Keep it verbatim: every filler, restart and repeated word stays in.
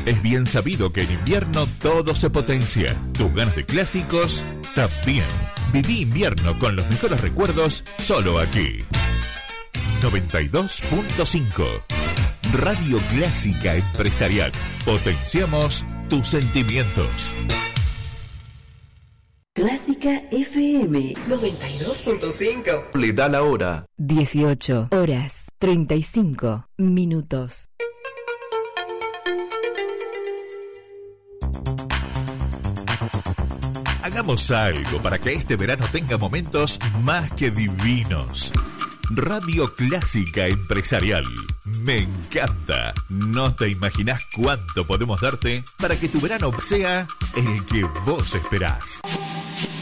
Es bien sabido que en invierno todo se potencia. Tus ganas de clásicos también. Viví invierno con los mejores recuerdos solo aquí. noventa y dos punto cinco Radio Clásica Empresarial. Potenciamos tus sentimientos. Clásica F M noventa y dos punto cinco. Le da la hora. dieciocho horas treinta y cinco minutos. Hagamos algo para que este verano tenga momentos más que divinos. Radio Clásica Empresarial. Me encanta. No te imaginás cuánto podemos darte para que tu verano sea el que vos esperás.